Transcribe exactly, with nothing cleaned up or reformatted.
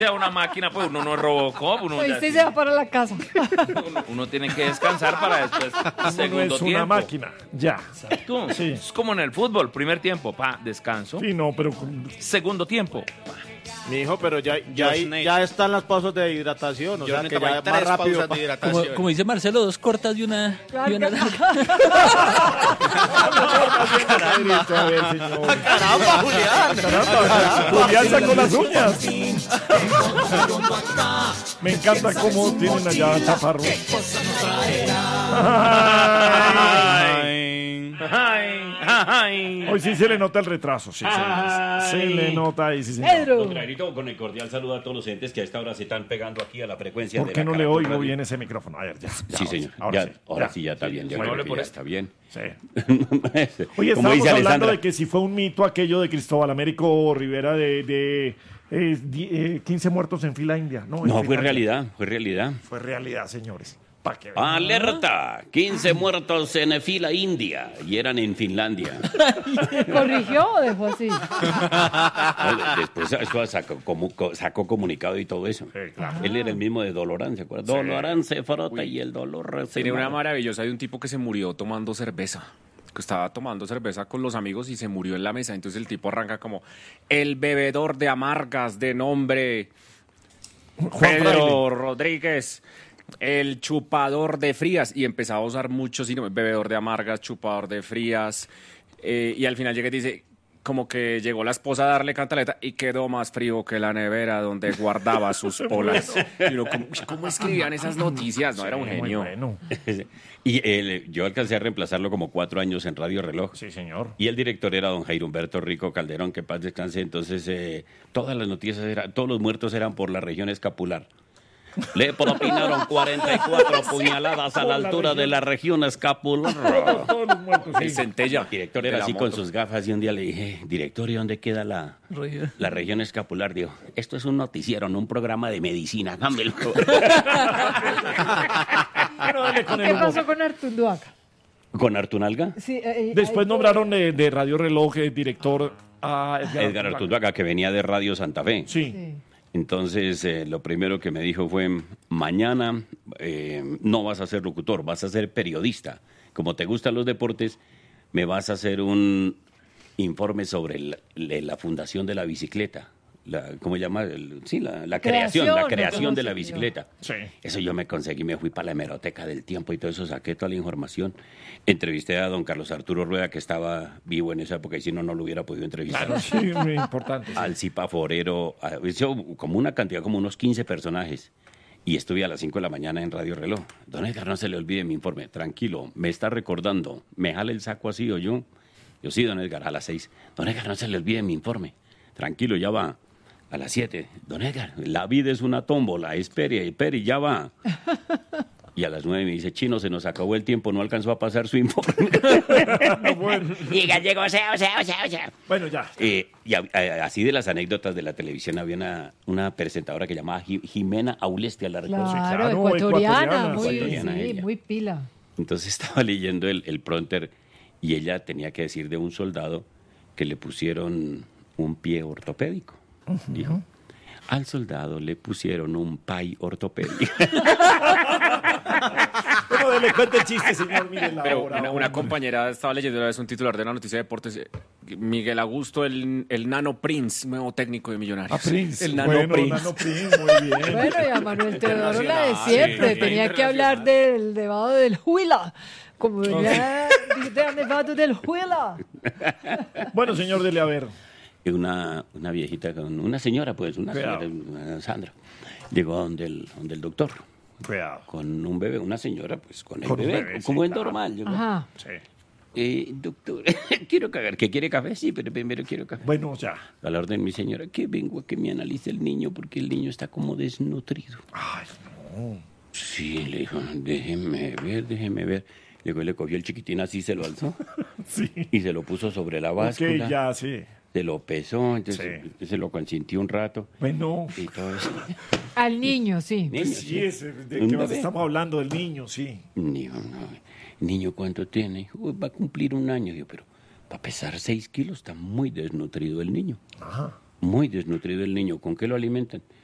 sea una máquina, pues uno no es Robocop, uno, ya, Usted se va para la casa. uno, uno tiene que descansar para después segundo no es tiempo. una máquina, ya. Exacto. Sí. Es como en el fútbol, primer tiempo, pa, descanso. Sí, no, pero Segundo tiempo. Mi hijo, pero ya, ya, hay- ya están las pausas de hidratación, o sea que ya más rápido. pa- Como, como dice Marcelo, dos cortas y una, y una larga. A ver, señor. ¡Caramba, Julián! Caramba, Julián sacó las uñas. Me encanta cómo tienen allá Chaparro. Ay, ay, ay. Hoy sí se le nota el retraso, sí, sí. Se le nota ahí, sí, señor. Pedro. Don Jairito, con el cordial saludo a todos los entes que a esta hora se están pegando aquí a la frecuencia ¿Por de qué la no le Caracol oigo Radio. bien ese micrófono? A ver, ya. ya, Sí, ahora señor. Ahora ya, sí. ahora ya. sí ya está bien. Ya no creo hable que por ya eso. está bien. Sí. Como Oye, estamos dice hablando Alessandra. de que si fue un mito aquello de Cristóbal Américo Rivera de, de eh, di- eh, quince muertos en fila india. No, en No, fila fue india. realidad, fue realidad. Fue realidad, señores. ¿Para qué vean? ¡Alerta! quince muertos en fila india y eran en Finlandia. ¿Corrigió o dejó así? No, Después eso sacó, comu- co- sacó comunicado y todo eso. Sí, claro. Él era el mismo de Dolorán, ¿se acuerda? Dolorán se frota y el dolor se Tiene una mata. maravillosa de un tipo que se murió tomando cerveza. Que estaba tomando cerveza con los amigos y se murió en la mesa. Entonces el tipo arranca como el bebedor de amargas de nombre Juan Pedro Fraile. Rodríguez, el chupador de frías. Y empezaba a usar muchos sinónimos, bebedor de amargas, chupador de frías. Eh, y al final llega y dice, como que llegó la esposa a darle cantaleta y quedó más frío que la nevera donde guardaba sus polas. Y uno, ¿cómo, uy, ¿cómo escribían esas noticias? No, era un Sí, muy genio. bueno. Y él, yo alcancé a reemplazarlo como cuatro años en Radio Reloj. Sí, señor. Y el director era don Jairo Humberto Rico Calderón, que paz descanse. Entonces, eh, todas las noticias, eran, todos los muertos eran por la región escapular. Le propinaron cuarenta y cuatro puñaladas a la altura de la región escapular. Todos los muertos, sí. El centella. El director de era la así moto. con sus gafas y un día le dije, director, ¿y dónde queda la, la región escapular? Dijo, esto es un noticiero, no un programa de medicina, dámelo. Bueno, dale con el ¿Qué humor. pasó con Artunduaca? ¿Con Artunalga? Sí, eh, eh, Después ahí- nombraron de, de Radio Reloj eh, director a Edgar, Edgar Artunduaga, que venía de Radio Santa Fe. Sí. Sí. Entonces, eh, lo primero que me dijo fue, mañana eh, no vas a ser locutor, vas a ser periodista. Como te gustan los deportes, me vas a hacer un informe sobre el- le- la fundación de la bicicleta. La, ¿Cómo se llama? El- sí, la, la creación, Creación, la lo creación de la conocí yo. bicicleta. Sí. Eso yo me conseguí, me fui para la hemeroteca del tiempo y todo eso, saqué toda la información. Entrevisté a don Carlos Arturo Rueda, que estaba vivo en esa época, y si no, no lo hubiera podido entrevistar. Claro, sí, muy importante. sí. Al Cipa Forero, a- hizo como una cantidad, como unos quince personajes. Y estuve a las cinco de la mañana en Radio Reloj. Don Edgar, no se le olvide mi informe. Tranquilo, me está recordando. ¿Me jala el saco así o yo? Yo sí, don Edgar, a las seis. Don Edgar, no se le olvide mi informe. Tranquilo, ya va. A las siete. Don Edgar, la vida es una tómbola. Espere, espere, ya va. Y a las nueve me dice, Chino, se nos acabó el tiempo, no alcanzó a pasar su informe. Bueno, Y gallego, o sea, o sea, o sea, o sea. bueno, ya. Eh, y a- a- así de las anécdotas de la televisión había una, una presentadora que llamaba Ji- Jimena Aulestia, la recuerdo. Claro, claro, ecuatoriana, ecuatoriana, muy, ecuatoriana sí, ella. muy pila. Entonces estaba leyendo el, el prompter y ella tenía que decir de un soldado que le pusieron un pie ortopédico. Dijo, al soldado le pusieron un pay ortopédico. Bueno, dele cuenta el chiste, señor Miguel. Pero ahora, una, ahora. una compañera estaba leyendo una vez un titular de la noticia de deportes. eh, Miguel Augusto, el, el Nano Prince, nuevo técnico de Millonarios. Ah, Prince. El Nano bueno, Prince. Nano Prince, muy bien. Bueno, y a Manuel Teodoro la de Internacional, siempre. sí, Tenía que hablar del nevado del Huila. Como ya del nevado del Huila. Bueno, señor, dele a ver. Y una, una viejita, con una señora, pues, una Cuidado. señora, una Sandra, llegó donde el, donde el doctor Cuidado. con un bebé, una señora, pues, con el Con un bebé, bebé, sí, como es claro. normal. llegó. Ajá. Sí. Eh, doctor, quiero cagar. ¿Que quiere café? Sí, pero primero quiero café. Bueno, ya. A la orden, mi señora, que vengo a que me analice el niño porque el niño está como desnutrido. Ay, no. Sí, le dijo, déjeme ver, déjeme ver. Luego le cogió el chiquitín así, se lo alzó Sí. y se lo puso sobre la báscula. Ok, ya, sí. Se lo pesó, entonces Sí. se lo consintió un rato Bueno. y todo eso. Al niño, sí. Niño, Sí, sí. ese, ¿de Un qué más bebé. estamos hablando? Del niño, sí. Niño, no. Niño, ¿cuánto tiene? Uy, va a cumplir un año. Digo, pero para pesar seis kilos está muy desnutrido el niño. Ajá. Muy desnutrido el niño. ¿Con qué lo alimentan?